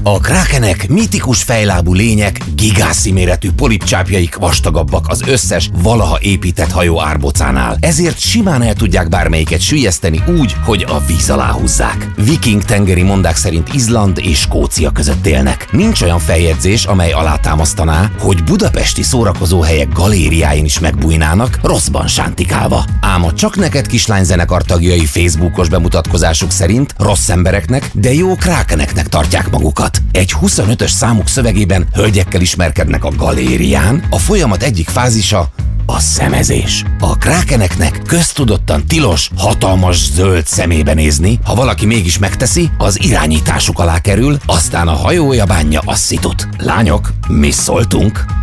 A krákenek mitikus fejlábú lények, gigászi méretű polipcsápjaik vastagabbak az összes valaha épített hajó árbocánál. Ezért simán el tudják bármelyiket süllyeszteni úgy, hogy a víz alá húzzák. Viking tengeri mondák szerint Izland és Skócia között élnek. Nincs olyan feljegyzés, amely alátámasztaná, hogy budapesti szórakozóhelyek galériáin is megbújnának, rosszban sántikálva. Ám a Csak neked kislány zenekar tagjai Facebookos bemutatkozásuk szerint rossz embereknek, de jó krákeneknek tartják magukat. Egy 25-ös számuk szövegében hölgyekkel ismerkednek a galérián, a folyamat egyik fázisa a szemezés. A krákeneknek köztudottan tilos, hatalmas zöld szemébe nézni, ha valaki mégis megteszi, az irányításuk alá kerül, aztán a hajója bánja a szitut. Lányok, mi szóltunk?